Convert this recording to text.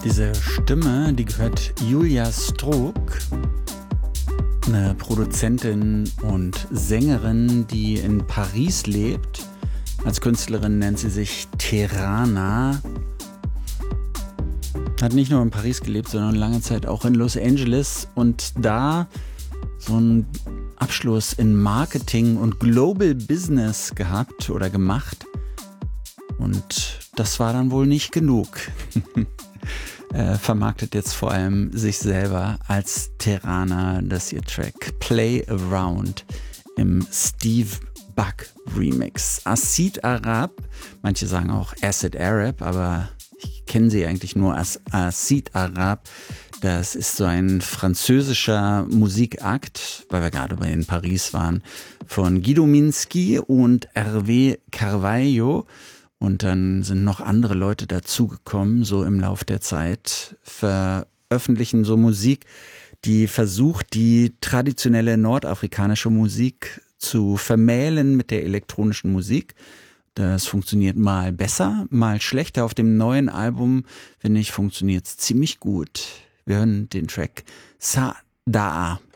Diese Stimme, die gehört Julia Struck, eine Produzentin und Sängerin, die in Paris lebt. Als Künstlerin nennt sie sich Terana. Hat nicht nur in Paris gelebt, sondern lange Zeit auch in Los Angeles und da so einen Abschluss in Marketing und Global Business gehabt oder gemacht. Und das war dann wohl nicht genug. Vermarktet jetzt vor allem sich selber als Terana, das ihr Track Play Around im Steve Buck Remix. Acid Arab, manche sagen auch Acid Arab, aber ich kenne sie eigentlich nur als Acid Arab. Das ist so ein französischer Musikakt, weil wir gerade in Paris waren, von Guido Minsky und Hervé Carvalho. Und dann sind noch andere Leute dazugekommen, so im Lauf der Zeit, veröffentlichen so Musik, die versucht, die traditionelle nordafrikanische Musik zu vermählen mit der elektronischen Musik. Das funktioniert mal besser, mal schlechter. Auf dem neuen Album, finde ich, funktioniert es ziemlich gut. Wir hören den Track Sa Daa.